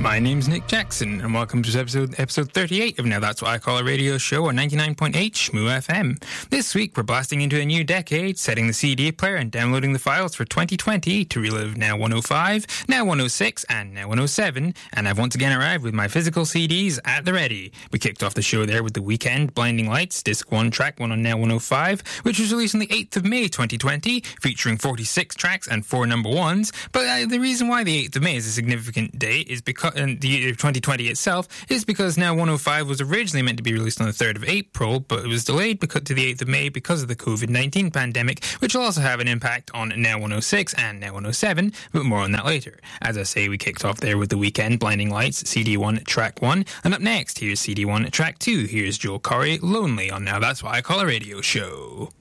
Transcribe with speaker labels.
Speaker 1: My name's Nick Jackson, and welcome to episode 38 of Now That's What I Call a Radio Show on 99.8 Shmoo FM. This week, we're blasting into a new decade, setting the CD player and downloading the files for 2020 to relive Now 105, Now 106, and Now 107, and I've once again arrived with my physical CDs at the ready. We kicked off the show there with The Weeknd, Blinding Lights, Disc 1, Track 1 on Now 105, which was released on the 8th of May 2020, featuring 46 tracks and 4 number ones. But the reason why the 8th of May is a significant date is because the year 2020 itself is because Now 105 was originally meant to be released on the 3rd of April, but it was delayed to the 8th of May because of the COVID-19 pandemic, which will also have an impact on Now 106 and Now 107, but more on that later. As I say, we kicked off there with The Weeknd, Blinding Lights, CD1, Track 1, and up next, here's CD1, Track 2. Here's Joel Corry, Lonely on Now That's What I Call a Radio Show.